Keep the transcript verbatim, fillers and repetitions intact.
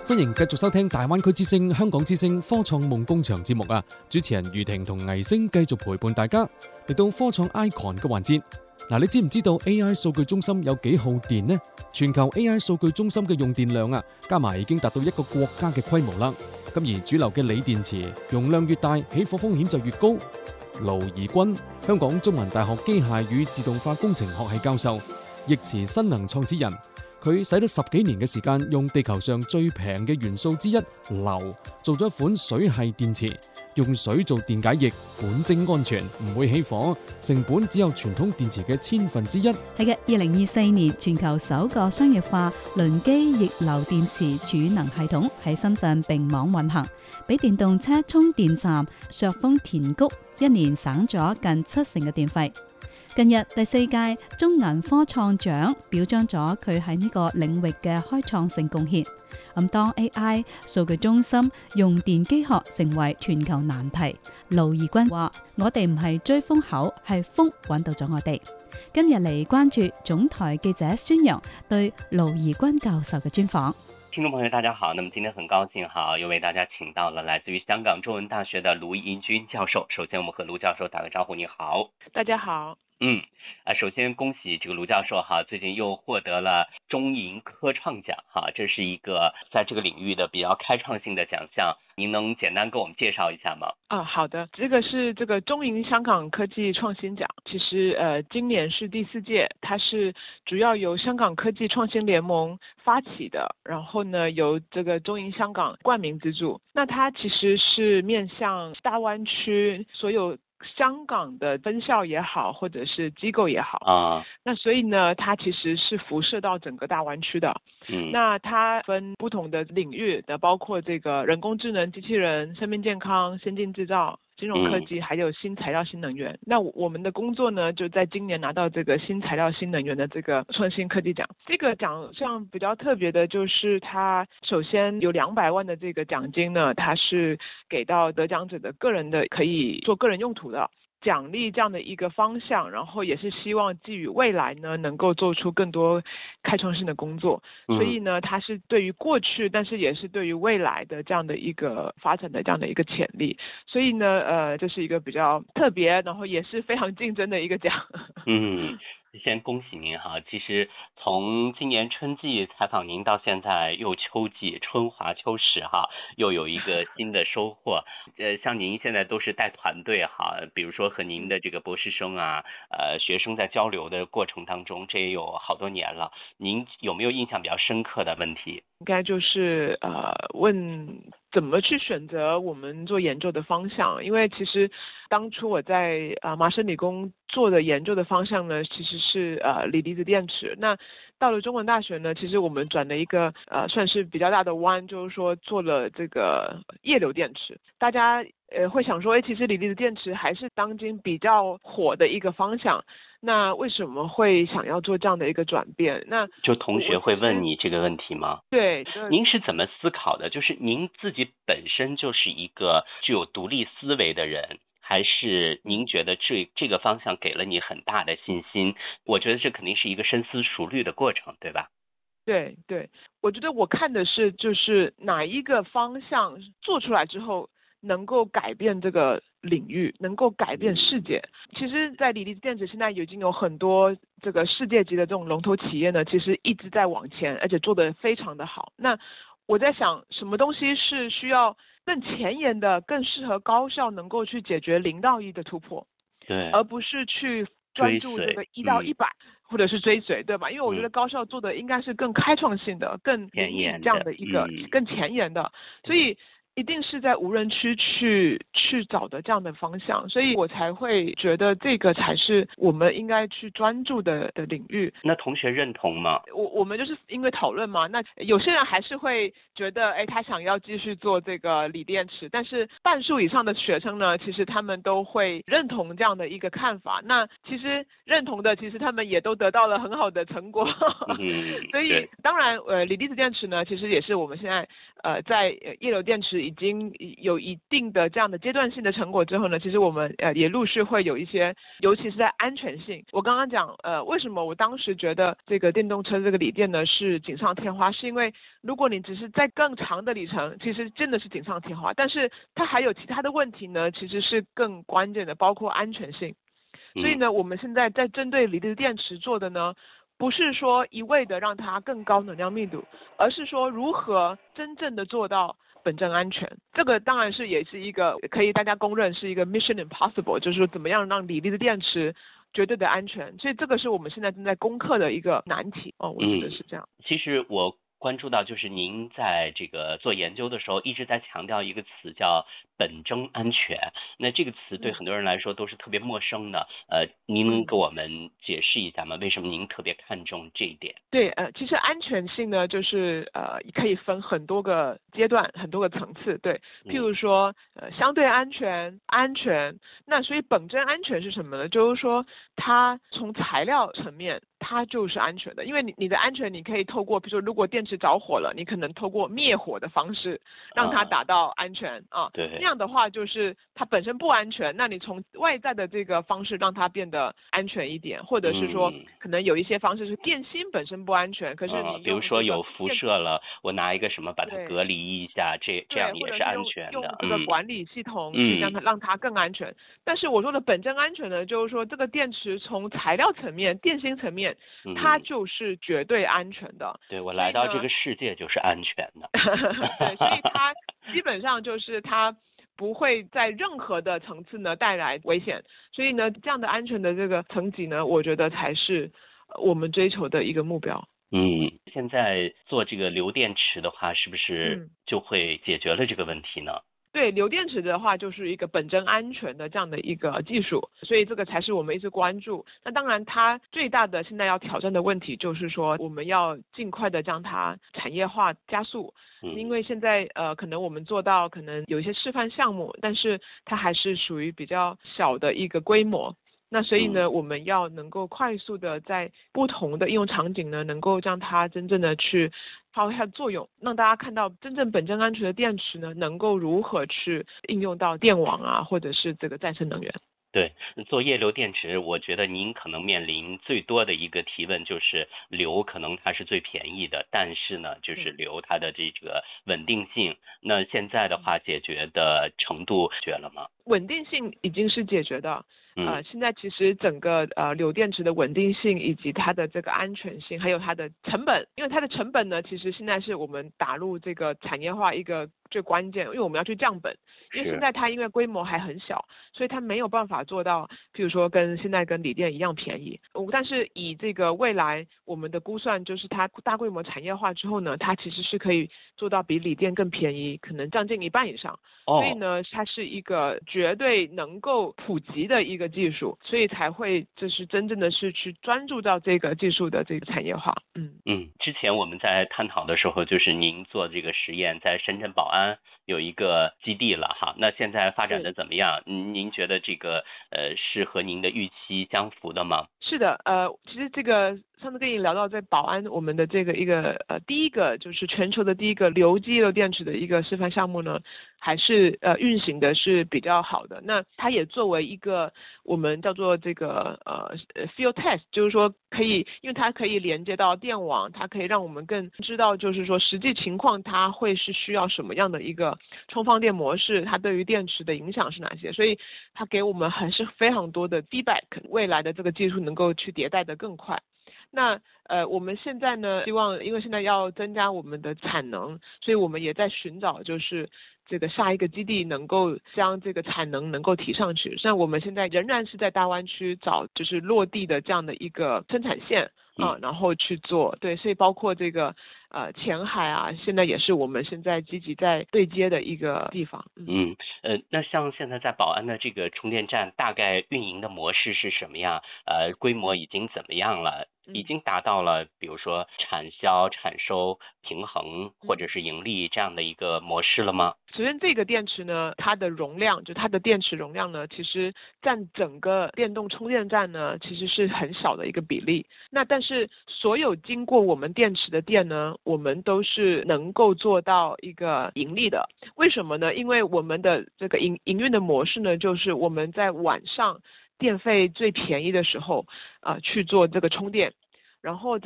歡迎繼續收聽大灣區之聲、香港之聲科創夢工場節目啊！主持人余婷同倪星繼續陪伴大家嚟到科創 icon 嘅環節。嗱，你知唔知道 A I 數據中心有幾耗電呢？全球 A I 數據中心嘅用電量啊，加埋已經達到一個國家嘅規模啦。咁而主流嘅鋰電池容量越大，起火風險就越高。盧怡君，香港中文大學機械與自動化工程學系教授，易馳新能創始人。佢使咗十幾年嘅時間，用地球上最平嘅元素之一硫做咗一款水系電池，用水做電解液，本徵安全，唔會起火，成本只有傳統電池嘅千分之一。 係嘅，二零二四年全球首個商業化輪機逆流電池儲能系統喺深圳並網運行，俾電動車充電站削峰填谷，一年省咗近七成嘅電費。近日第四屆中銀科創獎表彰咗佢喺呢個領域嘅開創性貢獻。咁當 A I 數據中心用電機學成為全球難題，盧怡君話：我哋唔係追風口，係風揾到咗我哋。今日嚟關注總台記者孫陽對盧怡君教授嘅專訪。 聽眾朋友大家好，那麼今天很高興哈，又為大家請到了來自於香港中文大學的盧怡君教授。首先我們和盧教授打個招呼。你好。 大家好。 嗯，啊，首先恭喜這個盧教授哈，最近又獲得了中銀科創獎哈，這是一個在這個領域的比較開創性的獎項，您能簡單給我們介紹一下嗎？ 啊，好的，這個是這個中銀香港科技創新獎，其實呃今年是第四屆，它是主要由香港科技創新聯盟發起的，然後呢由這個中銀香港冠名資助，那它其實是面向大灣區所有香港的分校也好，或者是機構也好啊，那所以呢，它其實是輻射到整個大灣區的。嗯，那它分不同的領域的，包括這個人工智能、機器人、生命健康、先進製造、金融科技，還有新材料、新能源。嗯、那我們的工作呢，就在今年拿到這個新材料、新能源的這個創新科技獎。這個獎項比較特別的，就是它首先有兩百萬的這個獎金呢，它是給到得獎者的個人的，可以做個人用途的。獎勵這樣的一個方向，然後也是希望寄予未來呢，能夠做出更多開創性的工作。所以呢，它是對於過去，但是也是對於未來的這樣的一個發展的這樣的一個潛力。所以呢，呃，這是一個比較特別，然後也是非常競爭的一個獎。 嗯。先恭喜您哈！其實從今年春季採訪您到現在又秋季，春華秋實哈，又有一個新的收穫。呃，像您現在都是帶團隊哈，比如說和您的這個博士生啊，呃，學生在交流的過程當中，這也有好多年了。您有沒有印象比較深刻的問題？ 應該就是呃問怎麼去選擇我們做研究的方向，因為其實當初我在呃麻省理工做的研究的方向呢，其實是呃鋰離子電池。那到了中文大學呢，其實我們轉了一個呃算是比較大的彎，就是說做了這個液流電池。大家呃會想說，誒，其實鋰離子電池還是當今比較火的一個方向。那為什麼會想要做這樣的一個轉變？那就同學會問你這個問題嗎？ 對， 您是怎麼思考的？就是您自己本身就是一個具有獨立思維的人，還是您覺得這這個方向給了你很大的信心？我覺得這肯定是一個深思熟慮的過程，對吧？ 對對，我覺得我看的是就是哪一個方向做出來之後能夠改變這個領域，能夠改變世界。其實在鋰離子電池現在已經有很多這個世界級的這種龍頭企業呢，其實一直在往前，而且做得非常的好。那我在想，什麼東西是需要更前沿的，更適合高效能夠去解決零到一的突破， 對， 而不是去專注這個一到一百、嗯、或者是追隨，對吧？因為我覺得高效做的應該是更開創性的、嗯、更前沿這樣的一個、嗯、更前沿的，所以一定是在無人區去去找的這樣的方向，所以我才會覺得這個才是我們應該去專注的的領域。 那同學認同嗎？ 我我們就是因為討論嘛，那有些人還是會覺得，哎，他想要繼續做這個鋰電池，但是半數以上的學生呢，其實他們都會認同這樣的一個看法。那其實認同的，其實他們也都得到了很好的成果。嗯、所以當然，呃，鋰離子電池呢，其實也是我們現在呃在液流電池已经有一定的这样的阶段性的成果之后呢，其实我们呃也陆续会有一些，尤其是在安全性。我刚刚讲呃为什么我当时觉得这个电动车这个锂电呢是锦上添花，是因为如果你只是在更长的里程，其实真的是锦上添花，但是它还有其他的问题呢，其实是更关键的，包括安全性。所以呢，我们现在在针对锂电池做的呢，不是说一味的让它更高能量密度，而是说如何真正的做到本真安全。这个当然是也是一个可以大家公认是一个 mission impossible， 就是说怎么样让锂的电池绝对的安全。所以这个是我们现在正在攻克的一个难题哦，我觉得是这样。 嗯、其实我关注到，就是您在这个做研究的时候一直在强调一个词叫本真安全。那这个词对很多人来说都是特别陌生的，呃，您能给我们解释一下吗？为什么您特别看重这一点？ 对，呃，其实安全性呢，就是呃，可以分很多个阶段、很多个层次。对，譬如说，呃，相对安全、安全。那所以本真安全是什么呢？就是说，它从材料层面，它就是安全的。因为你你的安全，你可以透过，比如说，如果电池着火了，你可能透过灭火的方式让它达到安全啊。啊对。 那样的话，就是它本身不安全，那你从外在的这个方式让它变得安全一点，或者是说，嗯、可能有一些方式是电芯本身不安全，可是你、 嗯、比如说有辐射了，我拿一个什么把它隔离一下，这这样也是安全的。 用这个管理系统去让它、嗯、让它更安全。但是我说的本真安全呢，就是说这个电池从材料层面、电芯层面，它就是绝对安全的。 对，我来到这个世界就是安全的。 对，所以它基本上就是它不会在任何的层次呢带来危险，所以呢，这样的安全的这个层级呢，我觉得才是我们追求的一个目标。 嗯，现在做这个铀电池的话，是不是就会解决了这个问题呢？ 对，铀电池的话就是一个本真安全的这样的一个技术，所以这个才是我们一直关注。那当然，它最大的现在要挑战的问题就是说，我们要尽快的将它产业化加速，因为现在呃，可能我们做到可能有一些示范项目，但是它还是属于比较小的一个规模。那所以呢，我们要能够快速的在不同的应用场景呢，能够让它真正的去发挥它的作用，让大家看到真正本真安全的电池呢，能够如何去应用到电网啊，或者是这个再生能源。 对，做液流电池，我觉得您可能面临最多的一个提问就是铀可能它是最便宜的，但是呢，就是铀它的这个稳定性，那现在的话解决的程度解决了吗？ 稳定性已经是解决的。呃，现在其实整个呃铀电池的稳定性以及它的这个安全性，还有它的成本，因为它的成本呢，其实现在是我们打入这个产业化一个最关键，因为我们要去降本，因为现在它因为规模还很小，所以它没有办法做到，譬如说跟现在跟锂电一样便宜。但是以这个未来我们的估算，就是它大规模产业化之后呢，它其实是可以做到比锂电更便宜，可能将近一半以上。 哦、 所以呢，它是一个绝对能够普及的一个技术，所以才会就是真正的是去专注到这个技术的这个产业化。嗯嗯，之前我们在探讨的时候，就是您做这个实验在深圳宝安有一个基地了哈，那现在发展的怎么样？您您觉得这个呃是和您的预期相符的吗？ 是的，呃，其实这个上次跟你聊到在宝安我们的这个一个呃第一个就是全球的第一个铀基铀电池的一个示范项目呢，还是呃运行的是比较好的。那它也作为一个我们叫做这个呃 field test， 就是说可以，因为它可以连接到电网，它可以让我们更知道就是说实际情况它会是需要什么样的一个充放电模式，它对于电池的影响是哪些，所以它给我们还是非常多的 feedback， 未来的这个技术能够去迭代的更快。那呃，我们现在呢，希望因为现在要增加我们的产能，所以我们也在寻找就是这个下一个基地能够将这个产能能够提上去。像我们现在仍然是在大湾区找就是落地的这样的一个生产线啊、呃，然后去做。对，所以包括这个呃前海啊，现在也是我们现在积极在对接的一个地方。 嗯, 嗯呃，那像现在在宝安的这个充电站，大概运营的模式是什么样？呃，规模已经怎么样了？已经达到了比如说产销产收平衡或者是盈利这样的一个模式了吗？ 首先这个电池呢，它的容量就它的电池容量呢，其实占整个电动充电站呢，其实是很小的一个比例。那但是所有经过我们电池的电呢，我们都是能够做到一个盈利的。为什么呢？因为我们的这个营营运的模式呢，就是我们在晚上电费最便宜的时候，呃，去做这个充电，然后